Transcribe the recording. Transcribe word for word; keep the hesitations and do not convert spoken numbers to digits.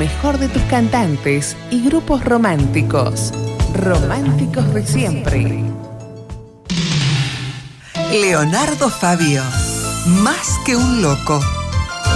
mejor de tus cantantes y grupos románticos. Románticos de siempre. Leonardo Fabio, más que un loco.